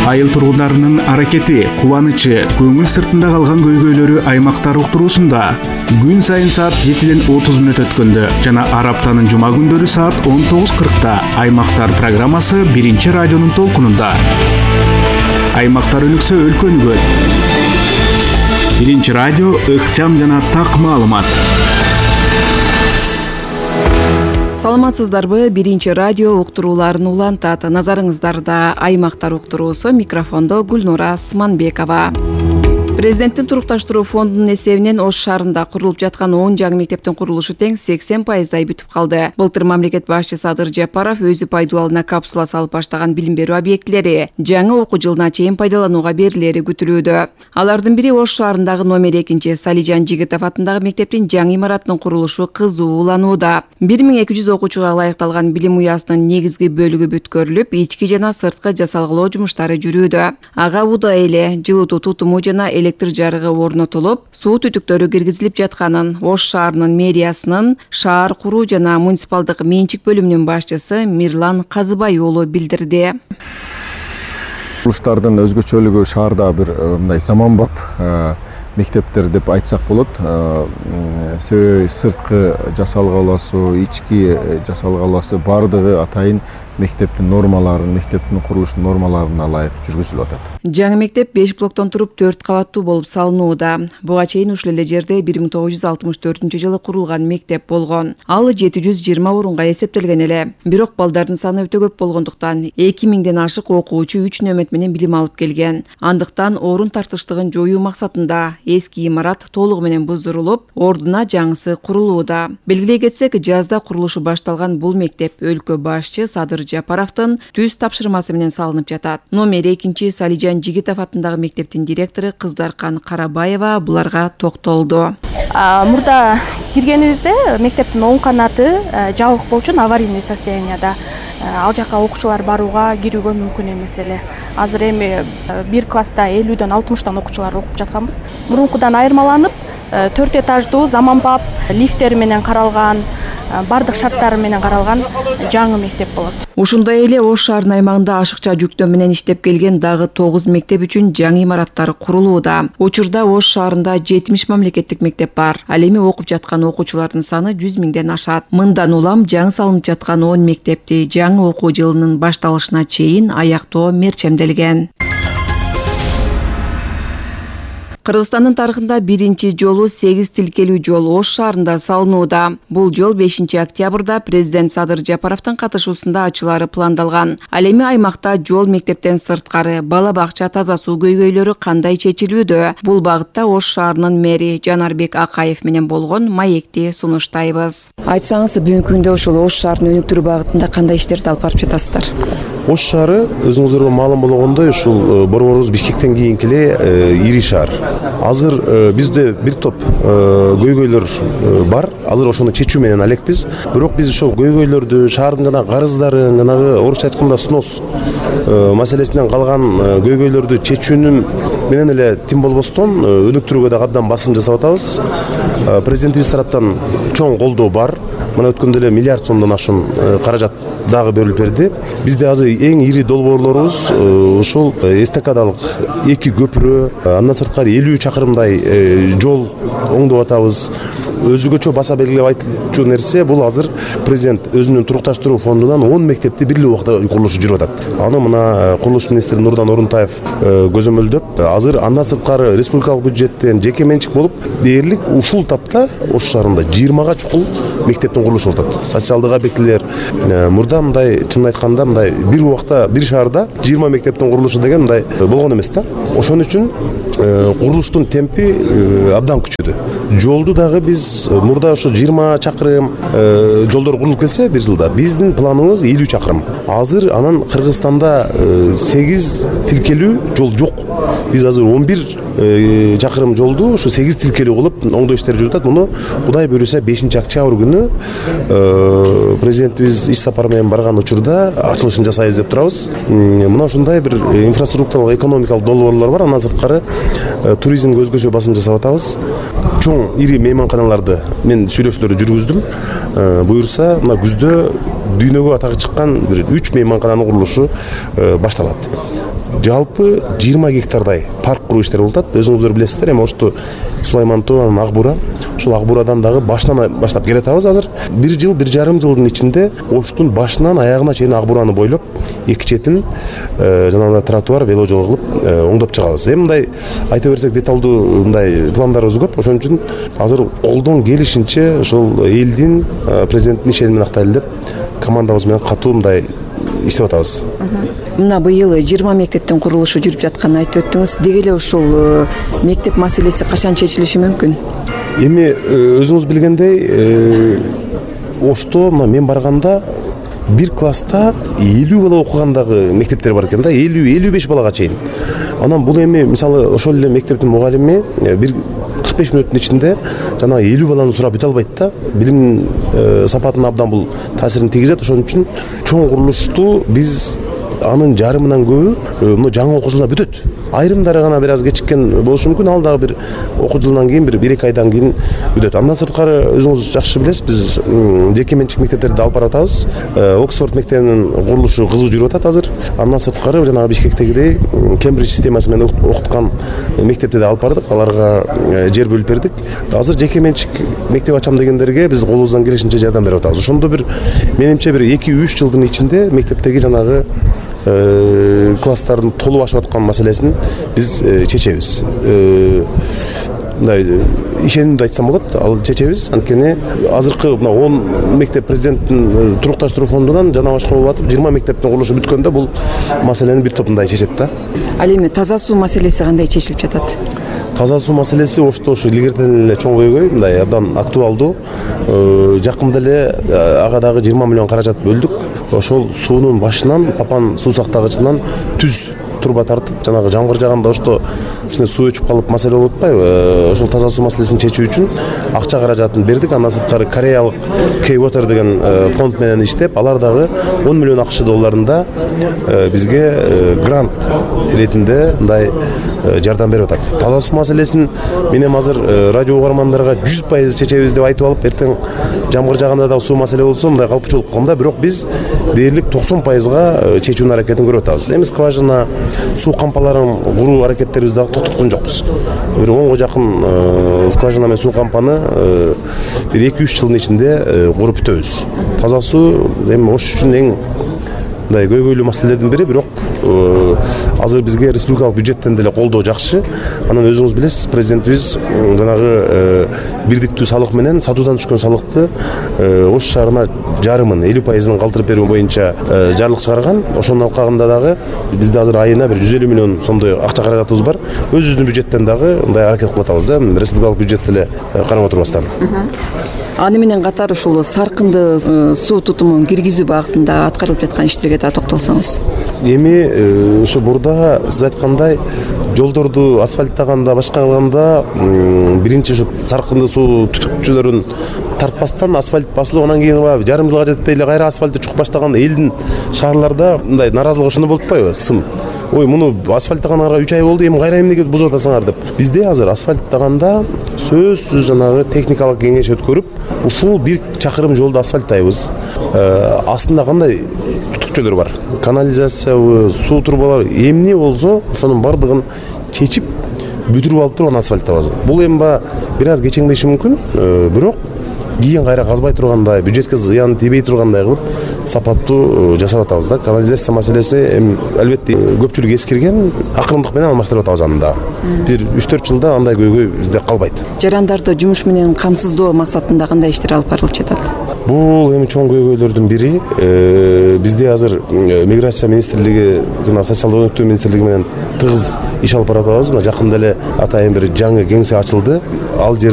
Айыл тургундарынын аракети, кубанычы, көңүл сыртында калган көйгөйлөрү аймактар уктуруусунда күн сайын саат 7:30 өткөндө жана ар аптанын жума күндөрү саат 19:40 аймактар программасы Биринчи радионун толкунунда. Аймактар өнүксө өлкө өнүгөт. Биринчи радио ыкчам жана так маалымат. Саламатсыздарбы? Биринчи радио уктурууларын улантат. Назарыңыздарда аймактар уктуруусу, микрофондо Гүлнура Сманбекова. Президенттин турукташтыруу фондунун эсебинен Ош шаарында курулуп жаткан 10 жаңы мектептин курулушу тең 80% бүтүп калды. Былтыр мамлекет башчысы Садыр Жапаров өзү пайдаланууна капсула салып баштаган билим берүү объектилери жаңы окуу жылына чейин пайдаланууга берилери күтүлүүдө. Алардын бири Ош шаарындагы номер 2 Салижан Жигитов атындагы мектептин жаңы имаратынын курулушу кызуу уланууда. 1200 окуучуга ылайыкталган билим уясынын негизги бөлүгү бүткөрүлүп, ички жана сырткы жасалгалоо жумуштары жүрүүдө. Ага уда эле жылытуу тутуму жана электр жарыгы орнотулуп, суу түтүктөрү киргизилип жатканын Ош шаарынын мэриясынын шаар куруу жана муниципалдык менчик бөлүмүнүн башчысы Мирлан Казыбай уулу билдирди. Курулуштардын өзгөчөлүгү шаарда бир мындай заманбап мектептер деп айтсак болот. Сөй сырткы жасалгалоосу, ички жасалгалоосу бардыгы атайын мектептин нормаларын, мектептин курулуш нормаларына ылайык жүргүзүлүп атат. Жаңы мектеп 5 блоктон туруп 4 кабаттуу болуп салынууда. Буга чейин ушул эле жерде 1964-жылы курулган мектеп болгон. Ал 720 орунга эсептелген эле. Бирок балдардын саны өтө көп болгондуктан 2000ден ашык окуучу 3 нөмөт менен билим алып келген. Андыктан орун тартыштыгын жоюу максатында эски имарат толугу менен буздурулуп, ордуна жаңысы курулууда. Белгилей кетсек, жазда курулушу башталган бул мектеп өлкө башчы Садыр Жапаровдун түз тапшырмасы менен салынып жатат. Номер 2 Салижан Жигитов атындагы мектептин директору Кыздаркан Карабаева буларга токтолду. Мурда киргенибизде мектептин оң канаты жабык болчу, аварийный состоянияда. Ал жака окуучулар барууга, кирүүгө мүмкүн эмес эле. Азыр эми бир класста 50дөн 60тан окуучулар окуп жатканбыз. Мурункудан айырмаланып, 4 этаждуу заманбап лифтери менен каралган, бардык шарттары менен каралган жаңы мектеп болот. Ушундай эле Ош шаарынын аймагында ашыкча жүктөө менен иштеп келген дагы 9 мектеп үчүн жаңы имараттар курулууда. Учурда Ош шаарында 70 мамлекеттик мектеп бар. Ал эми окуп жаткан окуучулардын саны 100 миңден ашат. Мындан улам жаңы салынып жаткан 10 мектепти жаңы окуу жылынын башталышына чейин аяктоо мерчемделген. Кыргызстандын тарыхында биринчи жолу 8 тилкелүү жол Ош шаарында салынууда. Бул жол 5 октябрда президент Садыр Жапаровдун катышуусунда ачылары пландалган. Ал эми аймакта жол, мектептен сырткары бала бакча, таза суу көйгөйлөрү кандай чечилүүдө? Бул багытта Ош шаарынын мэри Жанарбек Акаев менен болгон маекти сунуштайбыз. Айтсаңыз, бүгүнкү күндө ушул Ош шаарын өнүктүрүү багытында кандай иштерди алып барып жатасыздар? Ош шаары өзүңүздөргө маалым болгондой ушул борборубуз Бишкектен кийинки эле ири шаар. Азыр бизде бир топ көйгөйлөр бар. Азыр ошону чечүү менен алекпиз. Бирок биз ошол көйгөйлөрдү, шаардын жана карыздарын, жанагы орусча айтканда снос маселесинен калган көйгөйлөрдү чечүүнүн менен эле тим болбостон өнүктүрүүгө да абдан басым жасап атабыз. Президентибиз тараптан чоң колдоо бар. Мына өткөндө эле миллиард сомдон ашуун каражат дагы берилип берди. Бизде азыр эң ири долбоорлорубуз ушул эстакадалык 2 көпүрө, андан сырткары 50 чакырымдай жол оңдоп атабыз. Өзгөчө баса белгилеп айтылчу нерсе бул азыр президент өзүнүн турукташтыруу фондунан 10 мектепти бир эле убакта курулушу жүрүп атат. Аны мына курулуш министри Нурдан Орунтаев көзөмөлдөп, азыр андан сырткары республикалык бюджеттен жеке менчик болуп, дээрлик ушул тапта Ош шаарында 20га чукул мектептин курулушу болуп атат. Социалдык объектилер мурда мындай, чын айтканда мындай бир убакта бир шаарда 20 мектептин курулушу деген мындай болгон эмес да. Ошон үчүн курулуштун темпи абдан күчөдү. Жолду дагы биз мурда ошо 20 чакырым жолдор курулуп келсе бир жылда, биздин планыбыз 50 чакырым. Азыр анан Кыргызстанда 8 тилкелүү жол жок. Биз азыр 11 чакырым жолду ушу 8 тилкелүү кылып оңдоо иштери жүрүп атат. Муну Кудай буйруса 5 октябрь күнү президентибиз иш сапары менен барган учурда ачылышын жасайбыз деп турабыз. Мына ушундай бир инфраструктуралык, экономикалык долбоорлор бар. Андан сырткары туризмге өзгөчө басым жасап атабыз. Чоң ири мейманканаларды мен сүйлөшүүлөрдү жүргүздүм. Буйруса мына күздө дүйнөгө атагы чыккан бир 3 мейманкананын курулушу башталат. Жалпы 20 гектардай парк куруу иштери болуп атат. Өзүңүздөр билесиздер, эми ошто Сулаймантованын Акбура, ошол Акбурадан дагы башынан баштап келатабыз азыр. 1 жыл, 1,5 жылдын ичинде Оштун башынан аягына чейин Акбураны бойлоп, эки четин жанагындай тротуар, вело жол кылып оңдоп чыгабыз. Эми мындай айта берсек деталдуу мындай пландарыбыз көп. Ошон үчүн азыр колдон келишинче ошол элдин, президенттин ишенимин актайлы деп командабыз менен катуу мындай иштеп атабыз. Мына быйыл 20 мектептин курулушу жүрүп жатканын айтып өттүңүз. Деги эле ушул мектеп маселеси качан чечилиши мүмкүн? Эми өзүңүз билгендей, Ошто мына мен барганда бир класста 50 бала окугандагы мектептер бар экен да, 50-55 балага чейин. Анан бул эми мисалы ошол эле мектептин мугалими бир 45 мүнөттүн ичинде жанагы 50 баланы сурап бүтө албайт да. Билим сапатына абдан бул таасирин тийгизет. Ошон үчүн чоң курулушту биз анын жарымынан көбү мына жаңы окуу жылына бүтөт. Айрымдары гана бир аз кечиккен болушу мүмкүн, ал дагы бир окуу жылдан кийин, бир 1-2 айдан кийин бүтөт. Андан сырткары өзүңүз жакшы билесиз, биз жеке менчик мектептерди алып баратабыз. Оксфорд мектебинин курулушу кызуу жүрүп атат азыр. Андан сырткары жанагы Бишкектегидей Кембридж системасы менен окуткан мектепти да алып бардык, аларга жер бөлүп бердик. Азыр жеке менчик мектеп ачам дегендерге биз колубуздан келишинче жардам берип атабыз. Ошондо бир менимче бир 2-3 жылдын ичинде мектептеги жанагы класстардын толуп ашып аткан маселесин биз чечебиз. Мындай ишенимди айтсам болот, ал чечебиз. Анткени азыркы мына 10 мектеп президенттин турукташтыруу фондунан жана башка болуп атып 20 мектептин курулушу бүткөндө бул маселени бир топ мындай чечет да. Ал эми таза суу маселеси кандай чечилип жатат? Таза суу маселеси Ошто ушу илгертен эле чоң көйгөй, мындай абдан актуалдуу. Жакында эле ага дагы 20 миллион каражат бөлдүк. Ошол суунун башынан, Папан суу сактагычынан түз труба тартып, жанагы жамгыр жаганда Ошто ичине суу өчүп калып маселе болуп атпайбы? Ошол таза суу маселесин чечүү үчүн акча каражатын бердик. Андан сырткары Кореялык K-Water деген фонд менен иштеп, алар дагы 10 миллион акш долларында бизге грант иретинде мындай жардам берип атат. Таза суу маселесин мен эми азыр радио угармандарга 100% чечебиз деп айтып алып, эртең жамгыр жаганда да суу маселе болсо мындай калпычулук кылгам да, бирок биз дээрлик 90%га чечүүнүн аракетин көрүп атабыз. Эми скважина суу кампаларын куруу аракеттерибизди дагы токтоткон жокпуз. Бир 10га жакын скважина менен суу кампаны бир 2-3 жылдын ичинде куруп бүтөбүз. Таза суу эми Ош үчүн эң мындай көйгөйлүү маселелердин бири, бирок азыр бизге республикалык бюджеттен деле колдоо жакшы. Анан өзүңүз билесиз, президентибиз жанагы бирдиктүү салык менен сатуудан түшкөн салыкты Ош шаарына жарымын 50%-ын калтырып берүү боюнча жарлык чыгарган. Ошонун алкагында дагы бизде азыр айына бир 150 миллион сомдой акча каражатыбыз бар. Өзүбүздүн бюджеттен дагы мындай аракет кылып атабыз да, республикалык бюджет деле карап отурбастан. Аны менен катар ушул саркынды суу тутумун киргизүү багытында аткарылып жаткан иштерге да токтолсоңуз. Эми ошо бурда сиз айткандай жолдорду асфальттаганда, башка кылганда биринчи ушу саркынды суу түтүкчүлөрүн тартпастан асфальт басылып, анан кийин жарым жылга жетпей эле кайра асфальтты чукуп баштаганда элдин шаарларда мындай наразылык ошондо болуп атпайбы? Сым. Ой, муну асфальттаганга 3 ай болду, эми кайра эмнеге бузуп атасыңар деп. Бизде азыр асфальттаганда сөзсүз жанагы техникалык кеңеш өткөрүп, ушул 1 чакырым жолду асфальттайбыз. Астында кандай түтүкчөлөр бар? Канализациябы, суу трубалары, эмне болсо ошонун бардыгын чечип, бүтүрүп алып туруп асфальттабыз. Бул эми бир аз кечеңдеши мүмкүн, бирок кийин кайра казбай тургандай, бюджетке зыян тийбей тургандай кылып сапаттуу жасап атабыз да. Канализация маселеси эми албетте көпчүлүк эскирген, акырындык менен алмаштырып атабыз аны да. Бир 3-4 жылда андай көйгөй бизде калбайт. Жарандарды жумуш менен камсыздоо максатында кандай иштер алып барылып жатат? Бул эми чоң көйгөйлөрдүн бири. Бизде азыр миграция министрлиги жана социалдык өнүктүү министрлиги менен тыгыз иш алып баратабыз. Жакында эле атайын бир жаңы кеңсе ачылды. Ал